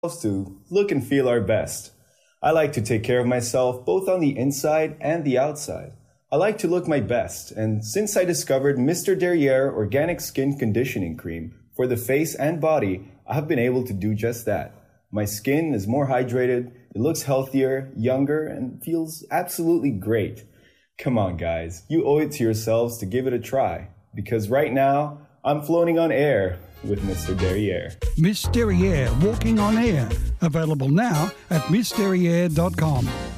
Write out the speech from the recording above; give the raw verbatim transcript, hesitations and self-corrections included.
to look and feel our best. I like to take care of myself both on the inside and the outside. I like to look my best, and since I discovered Mister Derriere Organic Skin Conditioning Cream for the face and body, I have been able to do just that. My skin is more hydrated, it looks healthier, younger, and feels absolutely great. Come on, guys, you owe it to yourselves to give it a try, because right now, I'm floating on air with Mister Derriere. Miss Derriere Walking on Air. Available now at miss derriere dot com.